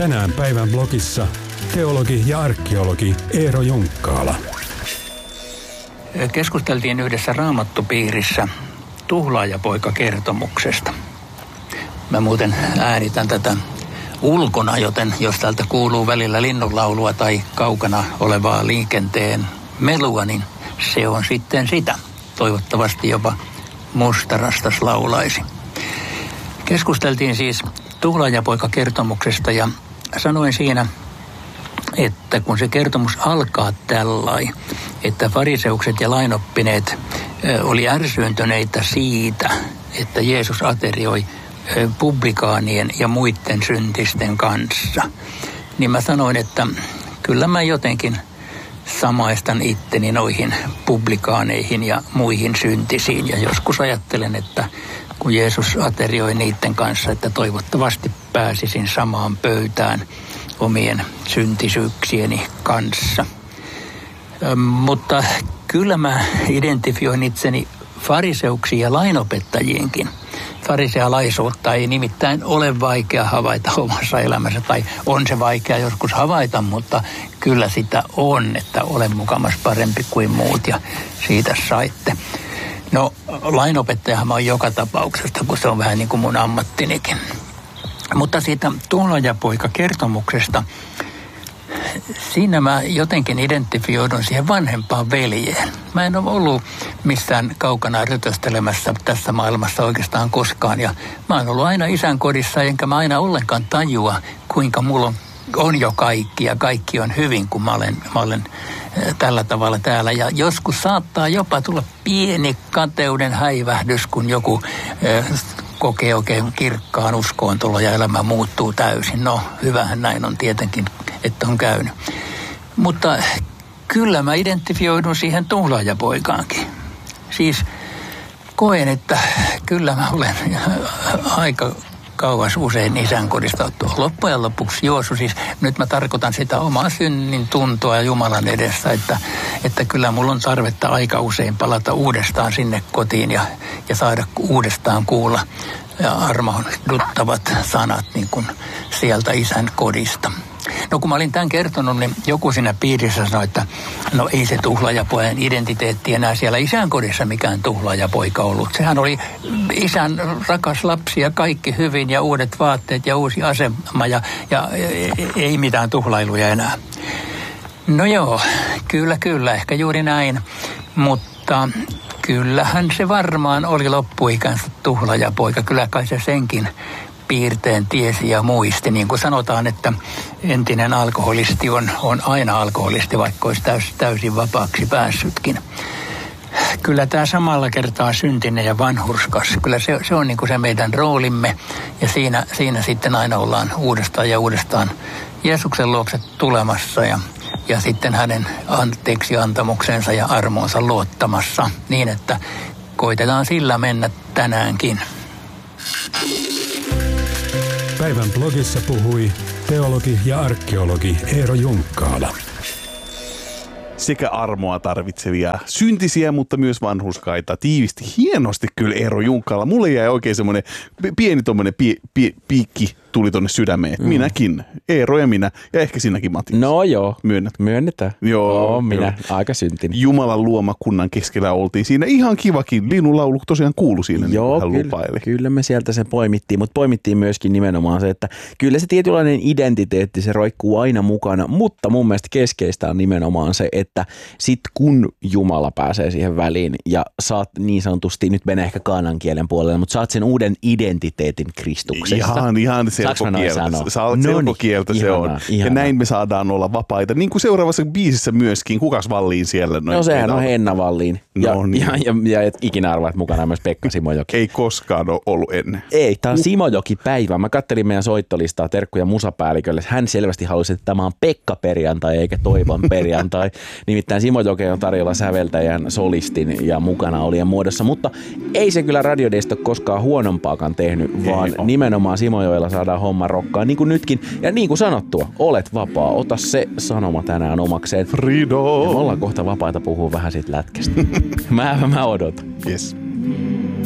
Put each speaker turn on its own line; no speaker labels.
Tänään päivän blogissa teologi ja arkeologi Eero Junkkaala.
Keskusteltiin yhdessä raamattupiirissä tuhlaajapoika-kertomuksesta. Mä muuten äänitän tätä ulkona, joten jos täältä kuuluu välillä linnunlaulua tai kaukana olevaa liikenteen melua, niin se on sitten sitä. Toivottavasti jopa mustarastas laulaisi. Keskusteltiin siis tuhlaajapoika-kertomuksesta ja sanoin siinä, että kun se kertomus alkaa tällainen, että fariseukset ja lainoppineet oli ärsyyntyneitä siitä, että Jeesus aterioi publikaanien ja muiden syntisten kanssa, niin mä sanoin, että kyllä mä jotenkin samaistan itteni noihin publikaaneihin ja muihin syntisiin. Ja joskus ajattelen, että kun Jeesus aterioi niiden kanssa, että toivottavasti pääsisin samaan pöytään omien syntisyyksieni kanssa. Mutta kyllä mä identifioin itseni fariseuksiin ja lainopettajienkin. Farisealaisuutta ei nimittäin ole vaikea havaita omassa elämässä, tai on se vaikea joskus havaita, mutta kyllä sitä on, että olen mukamas parempi kuin muut ja siitä saitte. No, lainopettajahan mä oon joka tapauksesta, kun se on vähän niin kuin mun ammattinikin. Mutta siitä tuhlaajapoika-kertomuksesta, siinä mä jotenkin identifioidun siihen vanhempaan veljeen. Mä en ole ollut missään kaukana rötöstelemässä tässä maailmassa oikeastaan koskaan. Ja mä oon ollut aina isän kodissa, enkä mä aina ollenkaan tajua, kuinka mulla on jo kaikki ja kaikki on hyvin, kun mä olen tällä tavalla täällä. Ja joskus saattaa jopa tulla pieni kateuden häivähdys, kun joku kokee oikein kirkkaan uskoon tulo ja elämä muuttuu täysin. No, hyvähän näin on tietenkin, että on käynyt. Mutta kyllä mä identifioidun siihen tuhlaajapoikaankin. Siis koen, että kyllä mä olen aika kauas usein isän kodista loppujen lopuksi juossut. Siis nyt mä tarkoitan sitä omaa synnin tuntoa Jumalan edessä, että kyllä mulla on tarvetta aika usein palata uudestaan sinne kotiin ja saada uudestaan kuulla armahduttavat sanat niin kuin sieltä isän kodista. No kun mä olin tämän kertonut, niin joku siinä piirissä sanoi, että no ei se tuhlaajapojan identiteetti enää siellä isän kodissa mikään tuhlaajapoika ollut. Sehän oli isän rakas lapsi ja kaikki hyvin ja uudet vaatteet ja uusi asema ja ei mitään tuhlailuja enää. No joo, kyllä, ehkä juuri näin, mutta kyllähän se varmaan oli loppuikänsä tuhlaajapoika. Kyllä kai se senkin piirteen tiesi ja muisti. Niin kuin sanotaan, että entinen alkoholisti on aina alkoholisti, vaikka olisi täysin vapaaksi päässytkin. Kyllä tämä samalla kertaa syntinen ja vanhurskas. Kyllä se on niin kuin se meidän roolimme ja siinä sitten aina ollaan uudestaan ja uudestaan Jeesuksen luokse tulemassa ja sitten hänen anteeksiantamuksensa ja armoonsa luottamassa niin, että koitetaan sillä mennä tänäänkin.
Päivän blogissa puhui teologi ja arkeologi Eero Junkkaala.
Sekä armoa tarvitsevia syntisiä, mutta myös vanhurskaita. Tiivisti hienosti kyllä Eero Junkkaala. Mulle jäi oikein semmoinen pieni tommoinen piikki tuli tonne sydämeen. Minäkin. Eero ja minä. Ja ehkä sinäkin, Matti.
No joo.
Myönnät.
Myönnetään.
Joo.
Minä. Aika syntinen.
Jumalan luoma kunnan keskellä oltiin siinä. Ihan kivakin. Linnunlaulu tosiaan kuului siinä.
Joo,
niin
kyllä me sieltä se poimittiin. Mutta poimittiin myöskin nimenomaan se, että kyllä se tietynlainen identiteetti, se roikkuu aina mukana. Mutta mun mielestä keskeistä on nimenomaan se, että sit kun Jumala pääsee siihen väliin ja saat niin sanotusti, nyt menee ehkä kaanan kielen puolelle, mutta saat sen uuden identiteetin Kristuksesta.
Ihan selkokieltä se on. Ihanaa. Ja näin me saadaan olla vapaita. Niin kuin seuraavassa biisissä myöskin. Kukas Valliin siellä?
No sehän on Henna Valliin. Ja et ikinä arvaat mukana myös Pekka Simojoki.
Ei koskaan ole ollut ennen.
Ei, tämä on Simojoki-päivä. Mä kattelin meidän soittolistaa, terkkuja musapäällikölle. Hän selvästi halusi, että tämä on Pekka-perjantai eikä Toivon perjantai. Nimittäin Simojoki on tarjolla säveltäjän, solistin ja mukana olien muodossa. Mutta ei se kyllä radiodeista koskaan huonompaakaan tehnyt, vaan nimenomaan Simojoella saadaan homma rokkaa, niin kuin nytkin. Ja niin kuin sanottua, olet vapaa. Ota se sanoma tänään omakseen.
Freedom!
Ja me ollaan kohta vapaita puhua vähän siitä lätkästä. mä odotan.
Yes.